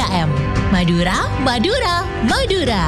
3M. Madura, Madura, Madura.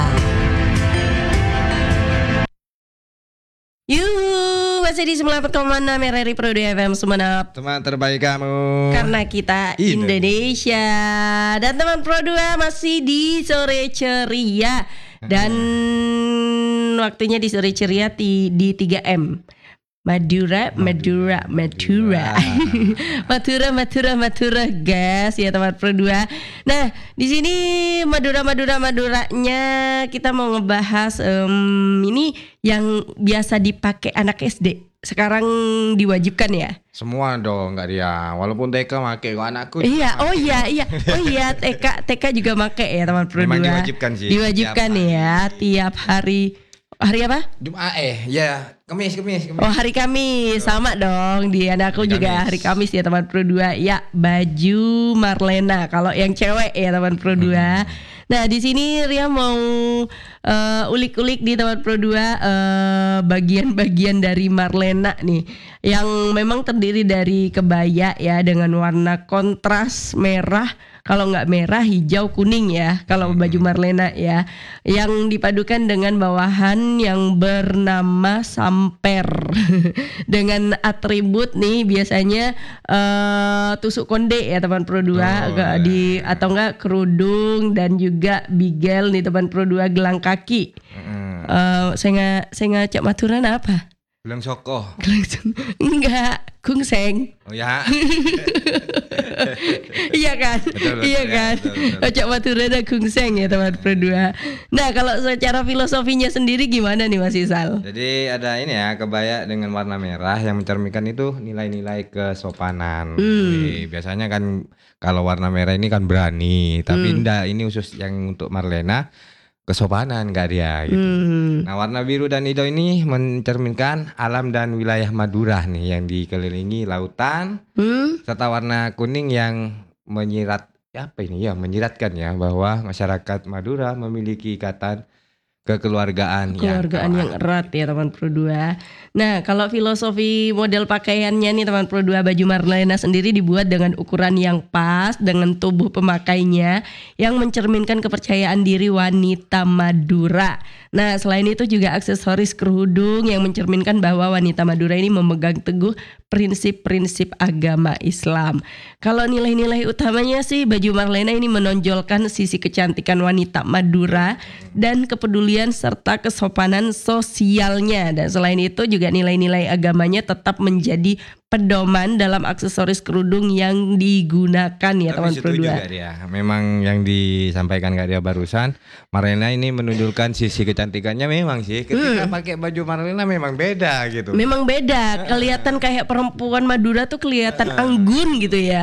Yuhu, masih di 94,6 RRI Pro 2 FM Sumenep. Teman terbaik kamu. Karena kita Indonesia. Dan teman Pro 2 masih di sore ceria. Dan waktunya di sore ceria di 3M. Madura, Madura, Madura. Madura, guys, ya teman Pro 2. Nah, di sini Maduranya kita mau ngebahas ini yang biasa dipakai anak SD. Sekarang diwajibkan ya? Semua dong, enggak dia. Walaupun TK make kok anakku. Iya, oh iya, TK juga make ya teman Pro 2. Memang diwajibkan sih. Diwajibkan ya tiap hari. Hari apa? Jumat ya, Kamis. Oh, hari Kamis. Sama dong. Di anakku juga hari Kamis ya teman Pro 2. Ya, baju Marlena. Kalau yang cewek ya teman Pro 2. Nah, di sini Ria mau ulik-ulik di teman Pro 2 bagian-bagian dari Marlena nih. Yang memang terdiri dari kebaya ya dengan warna kontras merah. Kalau nggak merah, hijau, kuning ya. Kalau baju Marlena ya, yang dipadukan dengan bawahan yang bernama samper dengan atribut nih biasanya tusuk konde ya teman Pro 2 atau enggak kerudung dan juga bigel nih teman Pro 2 gelang kaki. Saya ngajak maturan apa? Gelang soko. Enggak, kungseng. Oh ya. Iya kan? Betul. Ocak Madura dan kungseng ya teman Pro 2. Nah, kalau secara filosofinya sendiri gimana nih Mas Isal? Jadi ada ini ya, kebaya dengan warna merah yang mencerminkan itu nilai-nilai kesopanan. Jadi, biasanya kan kalau warna merah ini kan berani, tapi enggak, ini khusus yang untuk Marlena kesopanan enggak dia gitu. Nah, warna biru dan hijau ini mencerminkan alam dan wilayah Madura nih yang dikelilingi lautan. Serta warna kuning yang menyiratkan ya bahwa masyarakat Madura memiliki ikatan kekeluargaan yang erat ya teman Pro 2. Nah, kalau filosofi model pakaiannya nih teman Pro 2, baju Marlena sendiri dibuat dengan ukuran yang pas dengan tubuh pemakainya yang mencerminkan kepercayaan diri wanita Madura. Nah, selain itu juga aksesoris kerudung yang mencerminkan bahwa wanita Madura ini memegang teguh prinsip-prinsip agama Islam. Kalau nilai-nilai utamanya sih baju Marlena ini menonjolkan sisi kecantikan wanita Madura dan kepedulian serta kesopanan sosialnya. Dan selain itu juga nilai-nilai agamanya tetap menjadi pedoman dalam aksesoris kerudung yang digunakan ya teman Pro 2. Juga dia. Memang yang disampaikan Kak Dia barusan, Marlena ini menunjukkan sisi kecantikannya memang sih. Ketika pakai baju Marlena memang beda gitu. Memang beda, kelihatan kayak perempuan Madura tuh kelihatan anggun gitu ya.